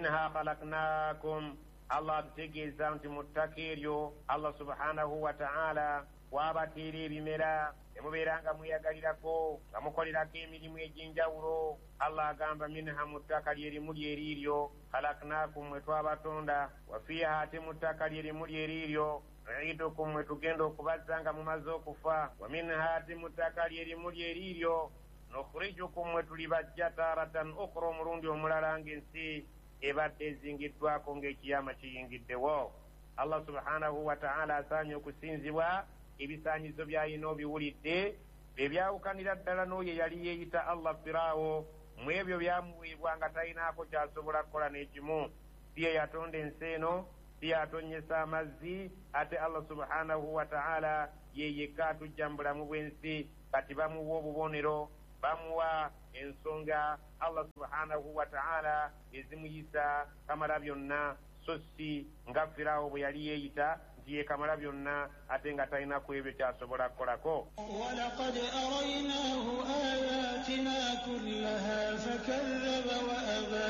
minha khalaqnakum Allah tutegeeza nti mu ttaka eryo Allah subhanahu wa ta'ala wabateera ebimera nemubeera nga mweyagalirako nga mukolerako emirimu egy'enjawulo. Allah agamba minha mu ttaka lyerimu lyeriiryo khalaqnakum mwe twabatonda wa fiha ate mu ttaka lyerimu lyeriiryo nu'idukum mwe tugenda okubazza nga mumaze okufa wa minha ate mu ttaka lyerimu lyeriiryo nukhrijukum mwe tulibajja taratan ukhra omulundi omulala ng'ensi ebadde ezingiddwako ng'ekiyama kiyingiddewo. Allah subhanahu wa ta'ala asaanye okusinzibwa ebisaanyizo by'alina obiwulidde ebyawukanira ddala n'oyo yali yeeyita Allah Firaawo mu ebyo byamuweebwa nga talinaako kyasobola kukola n'ekimu. Si ye yatonda ensi eno, si yatonnyesa amazzi, ate Allah subhanahu wa ta'ala ye yekka atujja mu bulamu bw'ensi. Kati bamuwa obubonero, bamuwa ensonga Allah subhanahu wa ta'ala ezimuyisa kamala byonna, so si nga Firaawo bwe yali yeeyita nti ye kamala byonna ate nga talina ku ebyo kyasobola kukolako. walaqad araynaahu ayatina kullaha fakadhaba wa aba.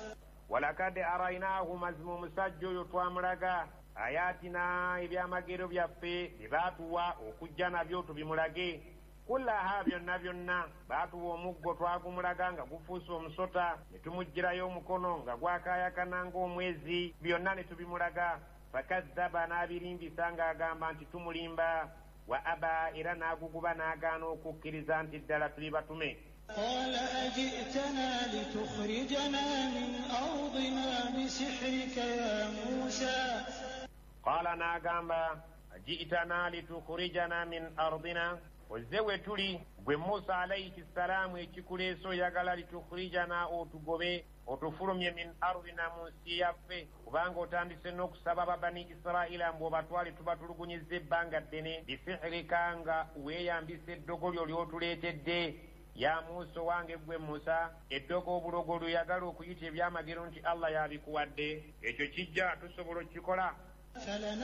walakad araynaahu mazima omusajja oyo twamulaga ayatina ebyamagero byaffe bye baatuwa okujja nabyo tubimulage. kullaha byonna byonna baatuwa omuggo twagumulaga nga gufuuse omusota ne tumugirayo omukono nga gwakaayakana ng'omwezi, byonna ne tubimulaga. fakadhaba n'abirimbisa ng'agamba nti tumulimba. wa aba era n'aguguba n'agaana okukkiriza nti ddala tuli batume. qala ajitana litukhrijana min ardina bisihrika ya musa. qala n'agamba ajitana litukhrijana min ardina, ozze we tuli gwe Musa alayhi salaamu ekikuleesa oyagala litukhrijana otugobe otufulumye min ardina mu nsi yaffe, kubanga otandise n'okusaba babani Israila mbu obatwale tubatulugunyizza ebbanga ddene bisihirika nga weeyambisa eddogo lyo ly'otuleetedde. ya Musa wange gwe Musa, eddogo obulogo luyagala okuyita ebyamagero nti Allah yabikuwadde, ekyo kijja tusobola okukikola.